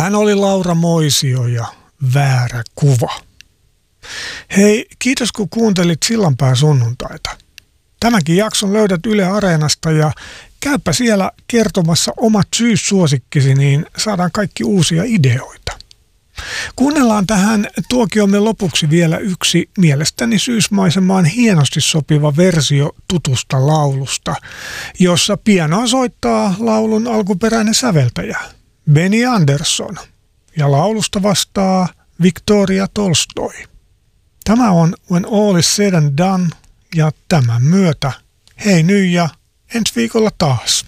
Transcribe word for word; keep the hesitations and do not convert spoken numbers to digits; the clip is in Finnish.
Tämähän oli Laura Moisio ja Väärä kuva. Hei, kiitos kun kuuntelit Sillanpään sunnuntaita. Tämänkin jakson löydät Yle Areenasta ja käypä siellä kertomassa omat syyssuosikkisi, niin saadaan kaikki uusia ideoita. Kuunnellaan tähän tuokiomme lopuksi vielä yksi mielestäni syysmaisemaan hienosti sopiva versio tutusta laulusta, jossa pianoa soittaa laulun alkuperäinen säveltäjä Benny Andersson ja laulusta vastaa Victoria Tolstoi. Tämä on When All Is Said and Done ja tämän myötä hei nyt ja ensi viikolla taas.